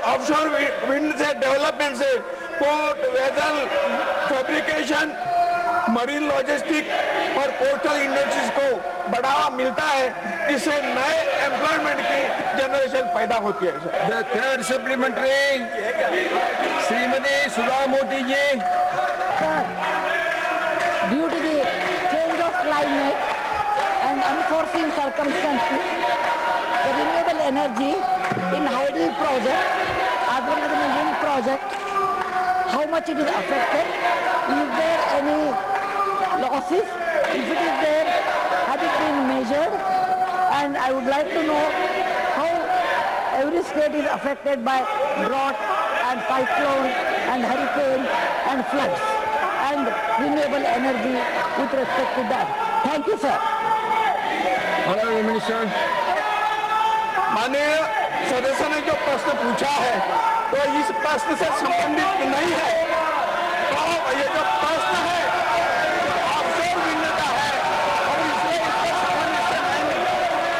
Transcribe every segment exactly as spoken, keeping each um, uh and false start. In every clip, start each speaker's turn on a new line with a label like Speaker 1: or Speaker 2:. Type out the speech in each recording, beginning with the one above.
Speaker 1: Offshore wind से development से port vessel fabrication marine logistic और कोस्टल इंडस्ट्रीज को बढ़ावा मिलता है, इससे नए एम्प्लॉयमेंट की जनरेशन पैदा होती है।
Speaker 2: The third supplementary, Shrimati Sudha Modi ji.
Speaker 3: Sir, due to the change of climate and unforeseen circumstances, the renewable energy in Hydel project as well as in the wind project, how much it is affected? Is there any losses? If it is there, has it been measured? And I would like to know how every state is affected by drought and cyclone and hurricane and floods and renewable energy with respect to that. Thank you, sir.
Speaker 2: Honorable Minister.
Speaker 1: माननीय सदस्य ने जो प्रश्न पूछा है तो इस प्रश्न से संबंधित नहीं है। तो ये जो प्रश्न है ऑफशोर विंड का है और इसलिए इसके संबंधित से नहीं है।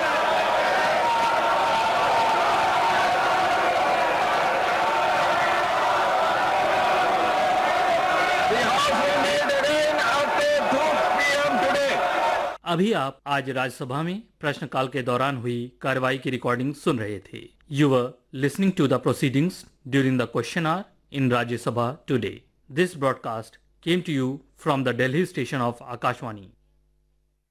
Speaker 2: The House will meet again after two p m today.
Speaker 4: अभी आप आज राज्यसभा में प्रश्नकाल के दौरान हुई कार्रवाई की रिकॉर्डिंग सुन रहे थे। You were listening to the proceedings during the question our in Rajya Sabha today. This broadcast came to you from the Delhi station of Akashvani.